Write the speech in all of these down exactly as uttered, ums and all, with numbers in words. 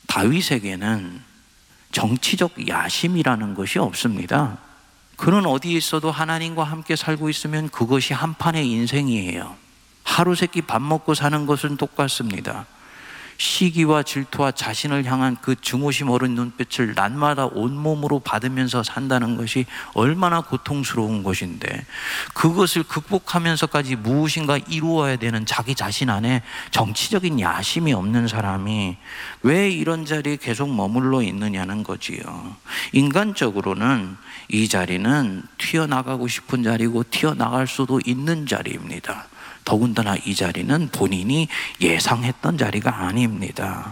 다윗에게는 정치적 야심이라는 것이 없습니다. 그는 어디에 있어도 하나님과 함께 살고 있으면 그것이 한판의 인생이에요. 하루 세끼 밥 먹고 사는 것은 똑같습니다. 시기와 질투와 자신을 향한 그 증오심 어린 눈빛을 날마다 온몸으로 받으면서 산다는 것이 얼마나 고통스러운 것인데, 그것을 극복하면서까지 무엇인가 이루어야 되는 자기 자신 안에 정치적인 야심이 없는 사람이 왜 이런 자리에 계속 머물러 있느냐는 거지요. 인간적으로는 이 자리는 튀어나가고 싶은 자리고 튀어나갈 수도 있는 자리입니다. 더군다나 이 자리는 본인이 예상했던 자리가 아닙니다.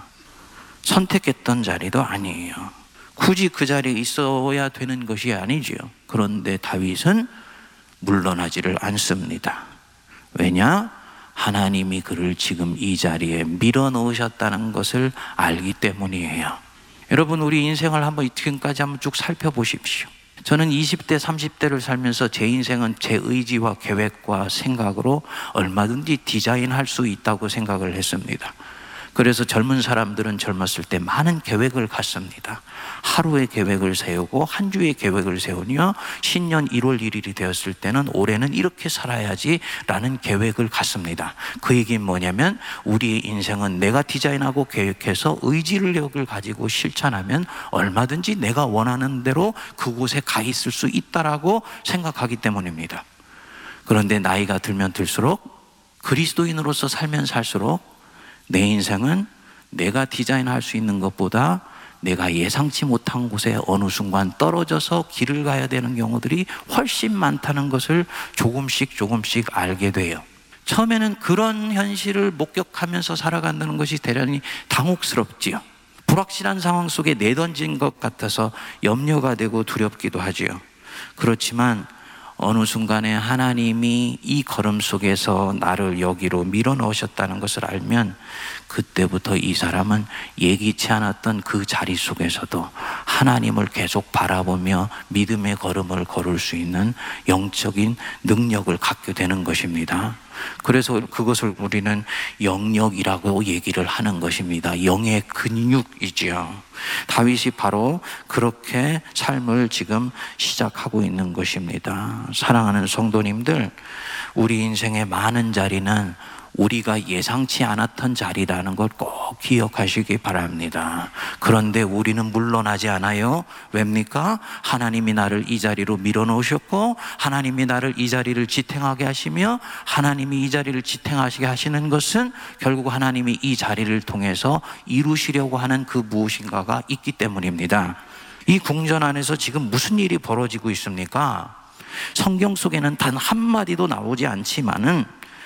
선택했던 자리도 아니에요. 굳이 그 자리에 있어야 되는 것이 아니지요. 그런데 다윗은 물러나지를 않습니다. 왜냐? 하나님이 그를 지금 이 자리에 밀어넣으셨다는 것을 알기 때문이에요. 여러분, 우리 인생을 한번 지금까지 한번 쭉 살펴보십시오. 저는 이십 대, 삼십 대를 살면서 제 인생은 제 의지와 계획과 생각으로 얼마든지 디자인할 수 있다고 생각을 했습니다. 그래서 젊은 사람들은 젊었을 때 많은 계획을 갖습니다. 하루의 계획을 세우고 한 주의 계획을 세우며 신년 일월 일일이 되었을 때는 올해는 이렇게 살아야지 라는 계획을 갖습니다. 그 얘기는 뭐냐면 우리의 인생은 내가 디자인하고 계획해서 의지력을 가지고 실천하면 얼마든지 내가 원하는 대로 그곳에 가 있을 수 있다라고 생각하기 때문입니다. 그런데 나이가 들면 들수록, 그리스도인으로서 살면 살수록 내 인생은 내가 디자인할 수 있는 것보다 내가 예상치 못한 곳에 어느 순간 떨어져서 길을 가야 되는 경우들이 훨씬 많다는 것을 조금씩 조금씩 알게 돼요. 처음에는 그런 현실을 목격하면서 살아간다는 것이 대단히 당혹스럽지요. 불확실한 상황 속에 내던진 것 같아서 염려가 되고 두렵기도 하지요. 그렇지만 어느 순간에 하나님이 이 걸음 속에서 나를 여기로 밀어넣으셨다는 것을 알면 그때부터 이 사람은 예기치 않았던 그 자리 속에서도 하나님을 계속 바라보며 믿음의 걸음을 걸을 수 있는 영적인 능력을 갖게 되는 것입니다. 그래서 그것을 우리는 영역이라고 얘기를 하는 것입니다. 영의 근육이지요. 다윗이 바로 그렇게 삶을 지금 시작하고 있는 것입니다. 사랑하는 성도님들, 우리 인생의 많은 자리는 우리가 예상치 않았던 자리라는 걸 꼭 기억하시기 바랍니다. 그런데 우리는 물러나지 않아요. 왜입니까? 하나님이 나를 이 자리로 밀어넣으셨고 하나님이 나를 이 자리를 지탱하게 하시며, 하나님이 이 자리를 지탱하시게 하시는 것은 결국 하나님이 이 자리를 통해서 이루시려고 하는 그 무엇인가가 있기 때문입니다. 이 궁전 안에서 지금 무슨 일이 벌어지고 있습니까? 성경 속에는 단 한마디도 나오지 않지만은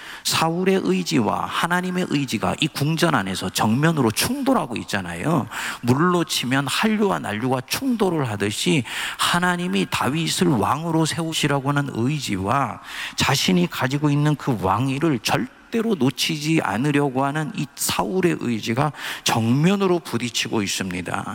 사울의 의지와 하나님의 의지가 이 궁전 안에서 정면으로 충돌하고 있잖아요. 물로 치면 한류와 난류가 충돌을 하듯이 하나님이 다윗을 왕으로 세우시라고 하는 의지와 자신이 가지고 있는 그 왕위를 절대로 놓치지 않으려고 하는 이 사울의 의지가 정면으로 부딪히고 있습니다.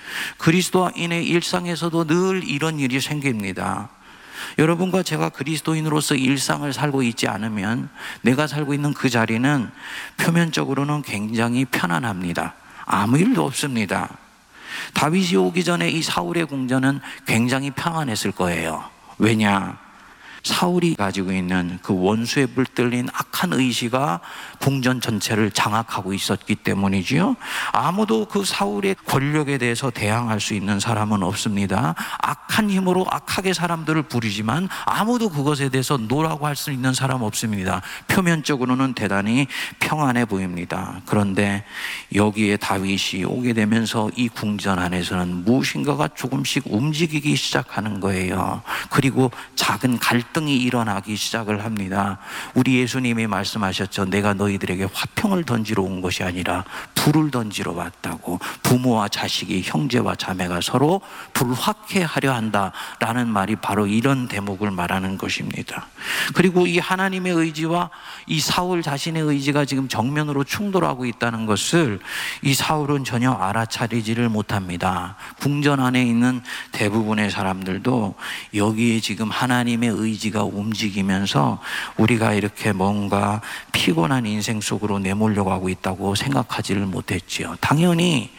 그리스도인의 일상에서도 늘 이런 일이 생깁니다. 여러분과 제가 그리스도인으로서 일상을 살고 있지 않으면 내가 살고 있는 그 자리는 표면적으로는 굉장히 편안합니다. 아무 일도 없습니다. 다윗이 오기 전에 이 사울의 궁전은 굉장히 평안했을 거예요. 왜냐? 사울이 가지고 있는 그 원수에 물들린 악한 의지가 궁전 전체를 장악하고 있었기 때문이지요. 아무도 그 사울의 권력에 대해서 대항할 수 있는 사람은 없습니다. 악한 힘으로 악하게 사람들을 부리지만 아무도 그것에 대해서 노라고 할 수 있는 사람 없습니다. 표면적으로는 대단히 평안해 보입니다. 그런데 여기에 다윗이 오게 되면서 이 궁전 안에서는 무엇인가가 조금씩 움직이기 시작하는 거예요. 그리고 작은 갈등 갈등이 일어나기 시작을 합니다. 우리 예수님이 말씀하셨죠. 내가 너희들에게 화평을 던지러 온 것이 아니라 불을 던지러 왔다고. 부모와 자식이, 형제와 자매가 서로 불화케하려 한다라는 말이 바로 이런 대목을 말하는 것입니다. 그리고 이 하나님의 의지와 이 사울 자신의 의지가 지금 정면으로 충돌하고 있다는 것을 이 사울은 전혀 알아차리지를 못합니다. 궁전 안에 있는 대부분의 사람들도 여기에 지금 하나님의 의지가 움직이면서 우리가 이렇게 뭔가 피곤한 인생 속으로 내몰려가고 있다고 생각하지를 못했지요. 당연히